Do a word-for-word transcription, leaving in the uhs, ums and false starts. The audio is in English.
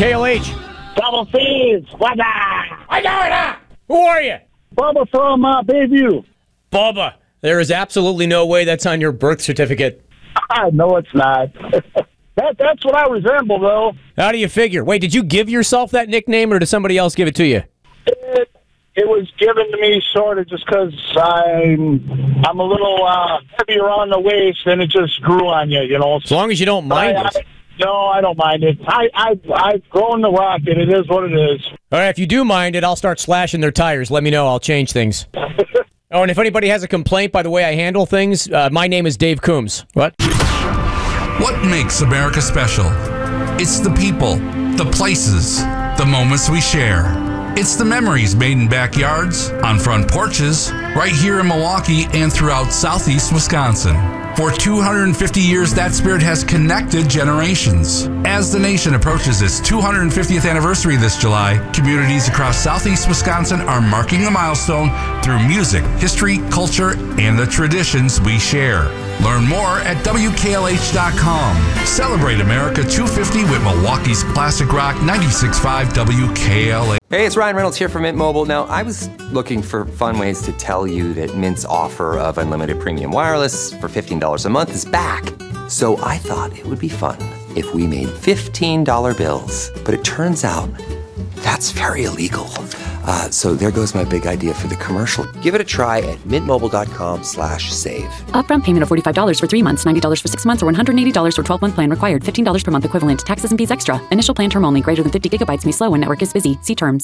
K L H. Double C's. What the? I know it. Who are you? Bubba from uh, Bayview. Bubba. There is absolutely no way that's on your birth certificate. I know it's not. that That's what I resemble, though. How do you figure? Wait, did you give yourself that nickname, or did somebody else give it to you? It, it was given to me sort of just because I'm, I'm a little uh, heavier on the waist, and it just grew on you, you know. As long as you don't mind I, it. I, no, I don't mind it. I, I, I've grown the rocket. It is what it is. All right, if you do mind it, I'll start slashing their tires. Let me know. I'll change things. Oh, and if anybody has a complaint by the way I handle things, uh, my name is Dave Coombs. What? What makes America special? It's the people, the places, the moments we share. It's the memories made in backyards, on front porches, right here in Milwaukee and throughout southeast Wisconsin. For two hundred fifty years, that spirit has connected generations. As the nation approaches its two hundred fiftieth anniversary this July, communities across southeast Wisconsin are marking the milestone through music, history, culture, and the traditions we share. Learn more at W K L H dot com. Celebrate America two fifty with Milwaukee's classic rock ninety-six point five W K L H. Hey, it's Ryan Reynolds here from Mint Mobile. Now, I was looking for fun ways to tell you that Mint's offer of unlimited premium wireless for fifteen dollars a month is back. So I thought it would be fun if we made fifteen dollar bills. But it turns out that's very illegal. Uh, so there goes my big idea for the commercial. Give it a try at mintmobile.com slash save. Upfront payment of forty-five dollars for three months, ninety dollars for six months, or one hundred eighty dollars for twelve-month plan required. fifteen dollars per month equivalent. Taxes and fees extra. Initial plan term only. Greater than fifty gigabytes may slow when network is busy. See terms.